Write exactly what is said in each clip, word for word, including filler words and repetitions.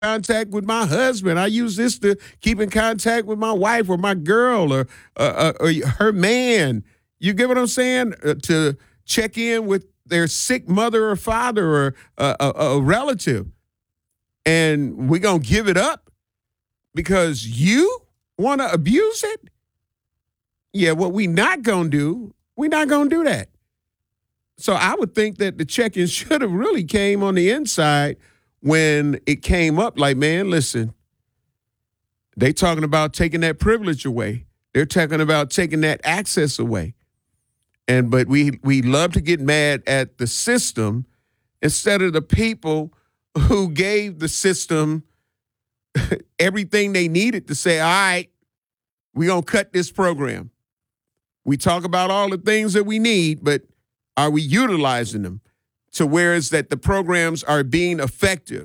contact with my husband. I use this to keep in contact with my wife or my girl or, uh, uh, or her man. You get what I'm saying? Uh, to check in with their sick mother or father or uh, a, a relative. And we're going to give it up because you want to abuse it? Yeah, what we not going to do, we're not going to do that. So I would think that the check-in should have really came on the inside when it came up like, man, listen, they talking about taking that privilege away. They're talking about taking that access away. And but we we love to get mad at the system instead of the people who gave the system everything they needed to say, all right, we're going to cut this program. We talk about all the things that we need, but are we utilizing them to where it's that the programs are being effective?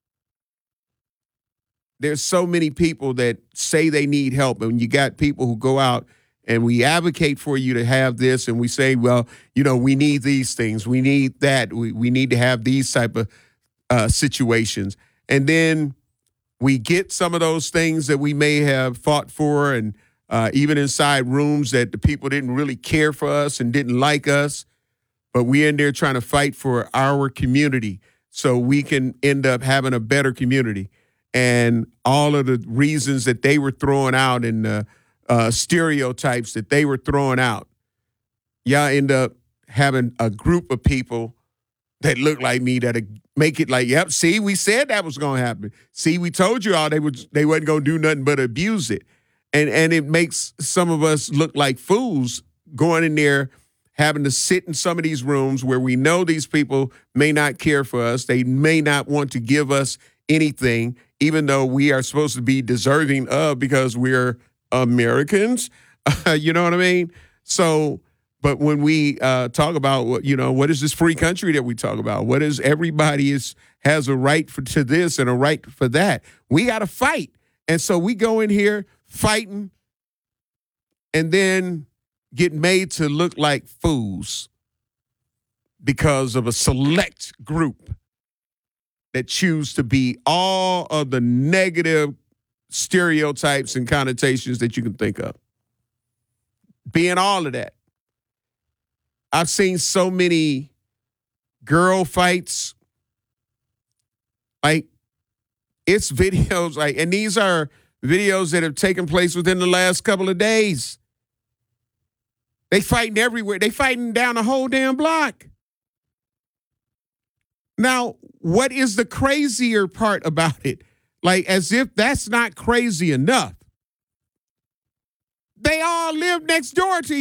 There's so many people that say they need help, and you got people who go out and we advocate for you to have this, and we say, well, you know, we need these things. We need that. We, we need to have these type of uh, situations. And then we get some of those things that we may have fought for and uh, even inside rooms that the people didn't really care for us and didn't like us. But we're in there trying to fight for our community so we can end up having a better community. And all of the reasons that they were throwing out and the uh, stereotypes that they were throwing out, y'all end up having a group of people that look like me that make it like, yep, see, we said that was going to happen. See, we told you all they, would, they wasn't going to do nothing but abuse it. And, and it makes some of us look like fools going in there having to sit in some of these rooms where we know these people may not care for us. They may not want to give us anything, even though we are supposed to be deserving of because we're Americans. Uh, you know what I mean? So, but when we uh, talk about, what you know, what is this free country that we talk about? What is everybody is has a right for, to this and a right for that? We got to fight. And so we go in here fighting and then get made to look like fools because of a select group that choose to be all of the negative stereotypes and connotations that you can think of. Being all of that. I've seen so many girl fights. Like, it's videos, like, and these are videos that have taken place within the last couple of days. They fighting everywhere. They fighting down the whole damn block. Now, what is the crazier part about it? Like, as if that's not crazy enough. They all live next door to